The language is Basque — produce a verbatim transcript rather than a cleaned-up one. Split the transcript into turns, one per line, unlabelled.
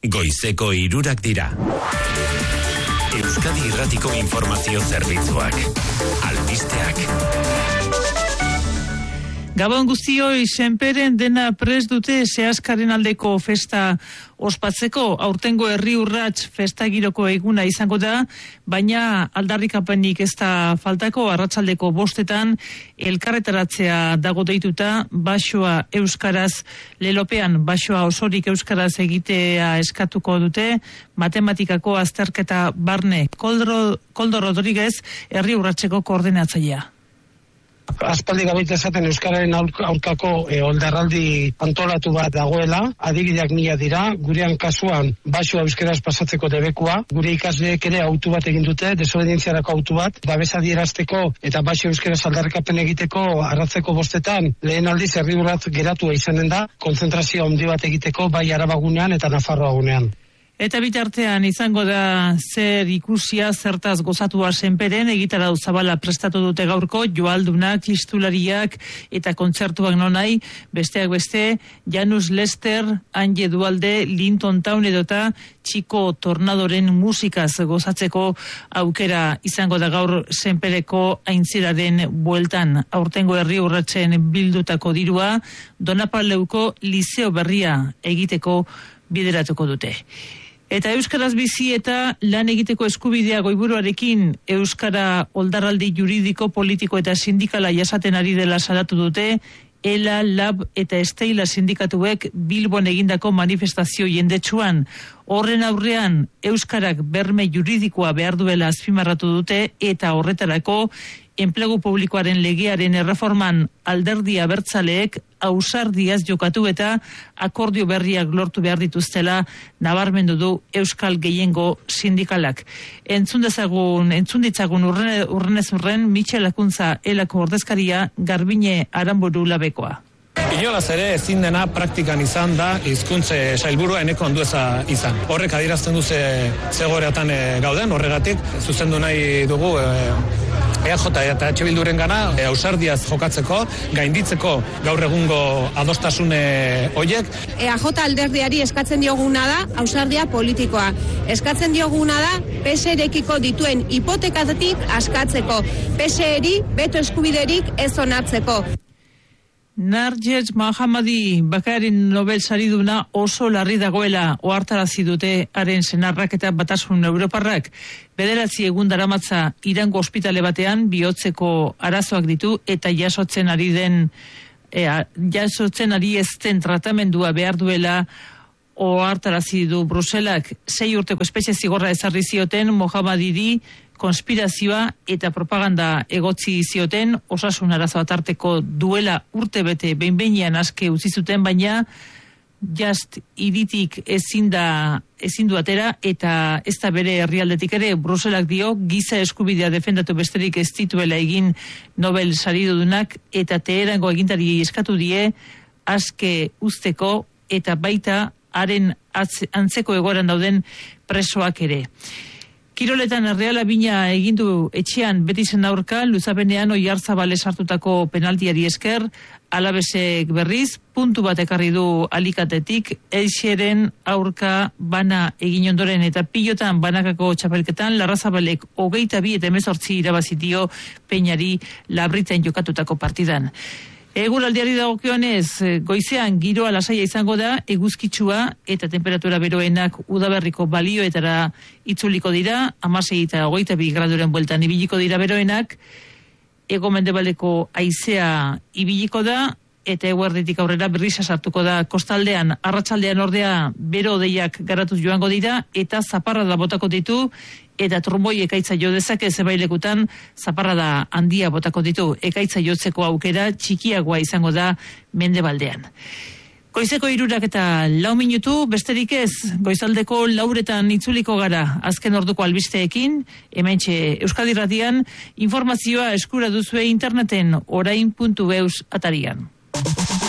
Goizeko hirurak dira. Euskadi Irratiko Informazio Zerbitzuak. Albisteak.
Gabon guztioi, senperen dena prest dute Seaskaren aldeko festa ospatzeko. Aurtengo herri urrats festa giroko eguna izango da, baina aldarrikapenik ez da faltako. Arratsaldeko bostetan elkarretaratzea dago deituta, basoa euskaraz lelopean, basoa osorik euskaraz egitea eskatuko dute, matematikako azterketa barne. Koldo, Koldo Rodriguez, herri urratseko koordinatzailea.
Aspaldi gabeite esaten euskararen aurkako e, oldarraldi antolatu bat dagoela, adibideak mila dira, gurean kasuan basoa euskaraz pasatzeko debekua, gure ikasleek ere autu bat egin dute, desobedientziarako autu bat, babesa adierazteko eta baso euskaraz aldarrikapen egiteko arratzeko bostetan, lehen aldiz herri urratz geratua izanen da, kontzentrazio handi bat egiteko bai Arabagunean eta Nafarroagunean.
Eta bitartean izango da zer ikusia zertaz gozatua senperen, egitarau zabala prestatu dute gaurko, joaldunak, txistulariak eta kontzertuak nonai, besteak beste, Janus Lester, Anje Dualde, Linton Town edota Txiko Tornadoren musikaz gozatzeko aukera izango da gaur senpereko aintziraren bueltan. Aurtengo herri urratzen bildutako dirua, Donapaleuko Liceo berria egiteko bideratuko dute. Eta euskaraz bizi eta lan egiteko eskubidea goiburuarekin euskara oldarraldi juridiko, politiko eta sindikala jasaten ari dela salatu dute, Ela, Lab eta Esteila sindikatuek Bilbon egindako manifestazio jendetsuan. Horren aurrean euskarak berme juridikoa behar duela azpimarratu dute eta horretarako enplegu publikoaren legearen erreforman alderdi abertzaleek ausardiaz jokatu eta akordio berriak lortu behar dituztela nabarmendu du Euskal Gehiengo sindikalak. Entzun dezagun, entzun ditzagun urren, urrenez urren, Mitxel Akuntza Elako ordezkaria, Garbine Aramburu Labekoa.
Inolaz ere ezin dena praktikan izan da hizkuntze sailburua eneko ondueza izan. Horrek adierazten du ze zegoeretan e, gauden, horregatik zuzendu nahi dugu e, E A J eta H Bilduren gana e, ausardiaz jokatzeko, gainditzeko gaur egungo adostasune hoiek.
E A J alderdiari eskatzen dioguna da ausardia politikoa. Eskatzen dioguna da P S erekiko dituen hipotekatik askatzeko. P S eri beto eskubiderik ez onatzeko.
Narjes Mahamadi Bakarin Nobel sariduna oso larri dagoela ohartarazi dute haren senarrak eta Batasun Europarrak. Bederatzi egun daramatza Irango ospitale batean bihotzeko arazoak ditu eta jasotzen ari den e, jasotzen ari ezten tratamendua behar duela ohartarazi du Bruselak. Sei urteko espetxe zigorra ezarri zioten Mohamadiri konspirazioa eta propaganda egotzi zioten, osasun arazo atarteko duela urte bete behin-behinean aske utzi zuten, baina just iritik ezin da ezin du atera eta ez da bere herrialdetik ere. Bruselak dio giza eskubidea defendatu besterik ez dituela egin Nobel saridunak eta Teherango agintari eskatu die aske uzteko eta baita haren antzeko egoeran dauden presoak ere. Kiroletan Erreala bina egindu etxean Betizen aurka, luzapenean Oiarzabal sartutako penaltiari esker, Alabesek berriz, puntu bat ekarri du Alikatetik, Eixeren aurka bana egin ondoren eta pilotan banakako txapelketan, Larrazabalek hogeita bi eta hemezortzi irabazidio Peñari Labritzen jokatutako partidan. Eguraldiari dagokionez, goizean giroa lasaia izango da, eguzkitsua eta temperatura beroenak udaberriko balioetara itzuliko dira, hamasei eta hogeita bi graduren bueltan ibiliko dira beroenak, hego-mendebaldeko haizea ibiliko da, eta eguerditik aurrera berriza sartuko da kostaldean. Arratsaldean ordea bero hodeiak garatuz joango dira, eta zaparrada botako ditu, eta trumboi ekaitza jo dezake zebailekutan zaparrada handia botako ditu. Ekaitza jotzeko aukera txikiagoa izango da mendebaldean. Goizeko hirurak eta lau minutu, besterik ez, goizaldeko lauretan itzuliko gara azken orduko albisteekin, hementxe Euskadi Irratian, informazioa eskura duzue interneten orain puntu eus atarian.